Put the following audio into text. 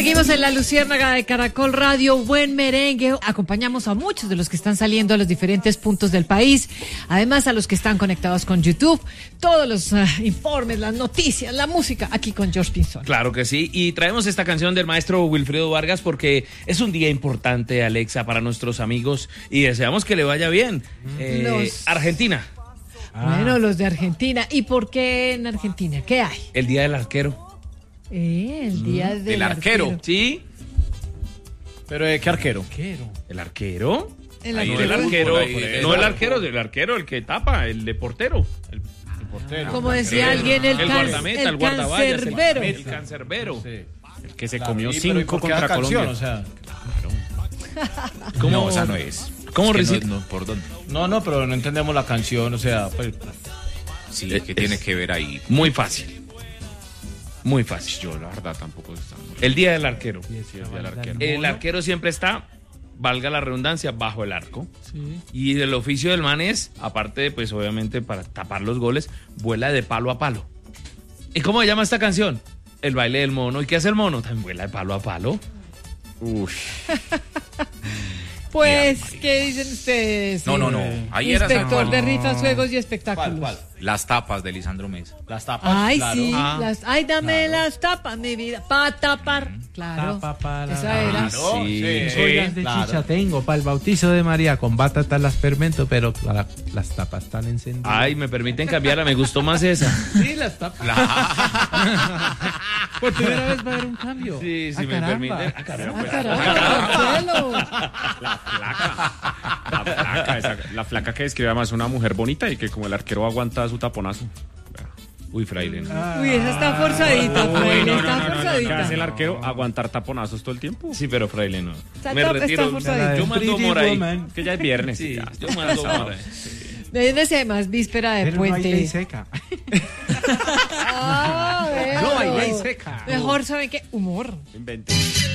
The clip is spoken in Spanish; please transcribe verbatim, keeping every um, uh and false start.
Seguimos en La Luciérnaga de Caracol Radio, buen merengue. Acompañamos a muchos de los que están saliendo a los diferentes puntos del país, además a los que están conectados con YouTube, todos los uh, informes, las noticias, la música, aquí con George Pinzón. Claro que sí, y traemos esta canción del maestro Wilfrido Vargas porque es un día importante, Alexa, para nuestros amigos y deseamos que le vaya bien. Eh, Los- Argentina, Ah. Bueno, los de Argentina. ¿Y por qué en Argentina? ¿Qué hay? el día del arquero. Eh, el día del del arquero. ¿Sí? ¿Pero de qué arquero? ¿El arquero? El Ahí No, arquero. el del arquero, fútbol, ahí de- no el arquero, el arquero, el que tapa, el de portero. El, El portero. Como decía alguien, el, el can- guardameta, el el guardaballas, el, cancerbero. el cancerbero. Sí. El que se Claro. comió ¿Y pero ¿y cinco por qué contra la canción? Colombia. O sea, ¿Cómo? no, esa no es. ¿Cómo Es que reci- no, no, ¿por dónde? No, no, pero no entendemos la canción, o sea, pues, Sí, ¿qué tiene que ver ahí? Muy fácil. Muy fácil. Yo la verdad tampoco está muy... El día del arquero. Sí, el día del arquero. El arquero siempre está, valga la redundancia, bajo el arco. Y el oficio del man es, aparte de, pues obviamente para tapar los goles, vuela de palo a palo. ¿Y cómo se llama esta canción? El baile del mono. ¿Y qué hace el mono? También vuela de palo a palo. Uf. Pues, Mira, ¿qué dicen ustedes? No, no, no. Ahí era Inspector San de Juan. rifas, juegos y espectáculos. ¿cuál, cuál? Las tapas de Lisandro Mesa. Las tapas, Ay, claro. sí, Ah. las, ay, dame las tapas, mi vida, para tapar. Claro, Tapa para- esa era. Claro, Sí. sí, Ollas de claro. chicha tengo para el bautizo de María, con batatas las fermento, pero la- las tapas están encendidas. Ay, me permiten cambiarla, me gustó más esa. sí, las tapas. Por primera vez va a haber un cambio. Sí, sí, Ah, me caramba. permiten. Ah, caramba. Ah, caramba, Marcelo. La flaca, esa- la flaca que describe además una mujer bonita y que como el arquero aguanta su taponazo. Uy, fraile. ¿no? Uy, esa está forzadita, Uy, Fraile, no, no, está no, no, no, ¿qué forzadita. hace el arquero? Aguantar taponazos todo el tiempo. Sí, pero fraile no. Está Me top, retiro. está forzadita. Yo mando Pretty humor ahí. woman. Que ya es viernes. Sí, ya. yo mando humor ahí. Desde más víspera de Pero no hay ley puente. seca. Ah, veo. No hay ley seca. Mejor, ¿saben qué? Humor. Invente.